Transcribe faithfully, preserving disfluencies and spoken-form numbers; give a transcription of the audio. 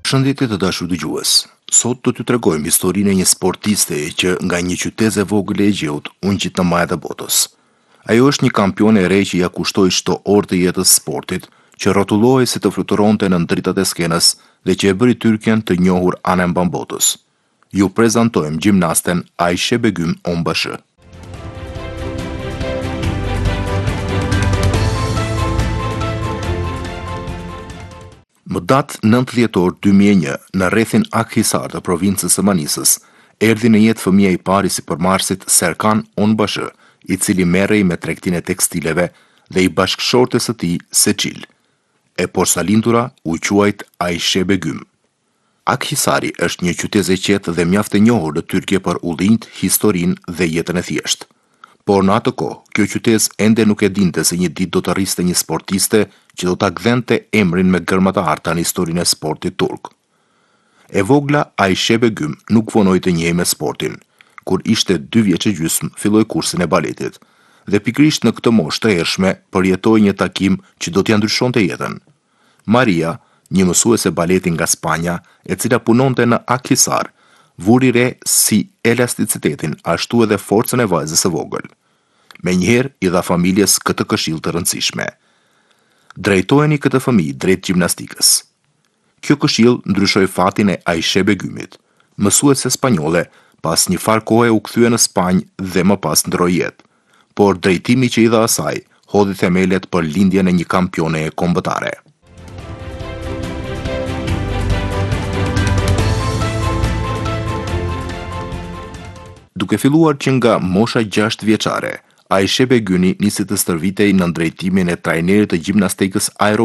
Shëndetje të dashur dëgjues. Sot do t'ju tregojmë historinë e një sportiste që nga një qytet e vogël e Egjeut u ngjit në majat e botës. Ajo është një kampione e re që ja kushtoi çdo orë të jetës sportit, që rrotullohej si të fluturonte në dritat e skenës dhe që e bëri Tyrkjen të njohur anë mban botës. Ju prezantojmë gjimnasten Ayşe Begüm Onbaşı. Më datë nëntë dhjetor dy mijë e një, në rrethin Akhisar të provincës së Manisës, erdhi në jetë fëmia i pari si përmarrësit Serkan Onbaşı, i cili merrej me tregtinë e tekstileve dhe i bashkëshortes së tij Seçil. E porsalintura u quajt Ayşe Begüm. Akhisari është një qytet i qetë dhe mjaft e njohur në Tyrkje për udhënjt, historinë dhe jetën e thjeshtë. Por në atë kohë, kjo qytet ende nuk e dinte se një ditë do të rriste një sportiste që do ta gdhente emrin me gërma të arta në historinë e sportit turk. E vogla Ayşe Begüm nuk vonoi të njehej me sportin. Kur ishte dy vjeç e gjysmë, filloi kursin e baletit dhe pikërisht në këtë moshë të hershme përjetoi një takim që do t'ia ndryshonte jetën. Maria, një mësuese baleti nga Spanja, e cila punonte në Akhisar, vuri re si elasticitetin ashtu edhe forcën e vajzës së vogël. Menjëherë i dha familjes këtë këshill të rëndësishme: drejtojeni këtë fëmijë drejt gjimnastikës. Kjo këshill ndryshoi fatin e Ayşe Begümit. Mësuese spanjolle, pas një farë kohe u kthye në Spanjë dhe më pas ndroi jetë. Por drejtimi që i dha asaj hodhi themelet për lindjen e një kampione kombëtare. Duke filluar që nga mosha gjashtë vjeçare, Ayşe Begümi nisi të stërvitej në drejtimin e trajnerit të gjimnastikës aero